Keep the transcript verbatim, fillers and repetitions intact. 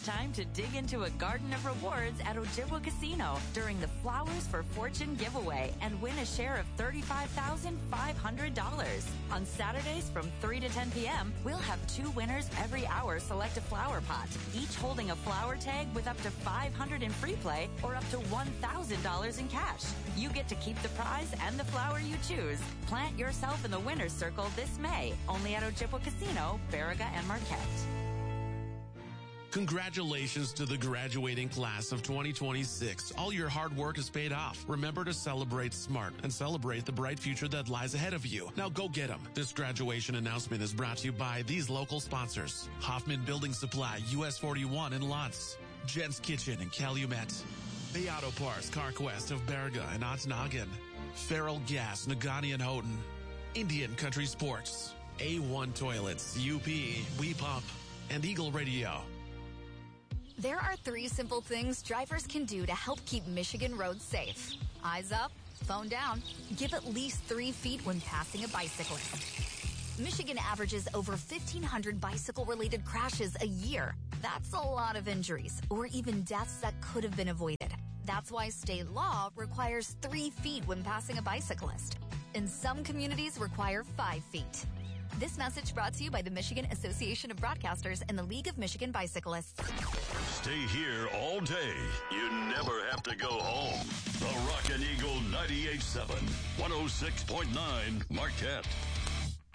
time to dig into a garden of rewards at Ojibwa Casino during the Flowers for Fortune giveaway and win a share of thirty-five thousand five hundred dollars. On Saturdays from three to ten p.m., we'll have two winners every hour select a flower pot, each holding a flower tag with up to five hundred dollars in free play or up to one thousand dollars in cash. You get to keep the prize and the flower you choose. Plant yourself in the winner's circle this May, only at Ojibwa Casino, Baraga, and Marquette. Congratulations to the graduating class of twenty twenty-six. All your hard work is paid off. Remember to celebrate smart and celebrate the bright future that lies ahead of you. Now go get them. This graduation announcement is brought to you by these local sponsors. Hoffman Building Supply, U S forty-one in Lutz. Jen's Kitchen in Calumet. Bay Auto Parts, CarQuest of Baraga and Otznagen. Feral Gas, Nagani and Houghton. Indian Country Sports. A one Toilets, U P, We Pump, and Eagle Radio. There are three simple things drivers can do to help keep Michigan roads safe. Eyes up, phone down, give at least three feet when passing a bicyclist. Michigan averages over fifteen hundred bicycle-related crashes a year. That's a lot of injuries, or even deaths that could have been avoided. That's why state law requires three feet when passing a bicyclist. And some communities require five feet. This message brought to you by the Michigan Association of Broadcasters and the League of Michigan Bicyclists. Stay here all day. You never have to go home. The Rockin' Eagle ninety-eight point seven, one oh six point nine Marquette.